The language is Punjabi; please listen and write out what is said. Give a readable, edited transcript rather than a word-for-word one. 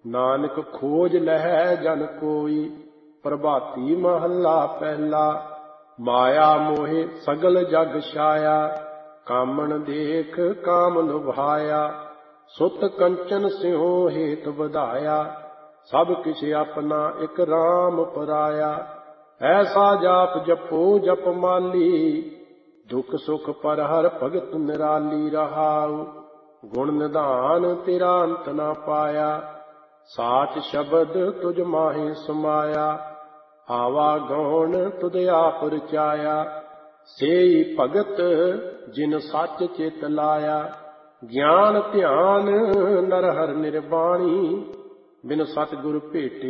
ਨਾਨਕ ਖੋਜ ਲਹੈ ਜਨ ਕੋਈ। ਪ੍ਰਭਾਤੀ ਮਹੱਲਾ ਪਹਿਲਾ। ਮਾਇਆ ਮੋਹਿ ਸਗਲ ਜਗ ਛਾਇਆ, ਕਾਮਣ ਦੇਖ ਕਾਮ ਲੁਭਾਇਆ। ਸੁਤ ਕੰਚਨ ਸਿਉ ਹੇਤ ਵਧਾਇਆ, ਸਭ ਕਿਛ ਆਪਣਾ ਇਕ ਰਾਮ ਪਰਾਇਆ। ਐਸਾ ਜਾਪ ਜਪੋ ਜਪ ਮਾਲੀ, ਦੁਖ ਸੁਖ ਪਰ ਹਰ ਭਗਤ ਨਿਰਾਲੀ। ਰਹਾਉ ਗੁਣ ਨਿਧਾਨ ਤੇਰਾ ਅੰਤ ਨਾ ਪਾਇਆ, ਸਾਚ ਸ਼ਬਦ ਤੁਝ ਮਾਹੀ ਸਮਾਇਆ। ਆਵਾ ਗੌਣ ਤੁਧ ਆਪ ਰਚਾਇਆ, ਸੇਈ ਭਗਤ ਜਿਨ ਸੱਚ ਚਿਤ ਲਾਇਆ। ਗਿਆਨ ਧਿਆਨ ਨਰ ਹਰਿ ਨਿਰਬਾਣੀ, ਬਿਨ ਸਤਿਗੁਰ ਭੇਟੇ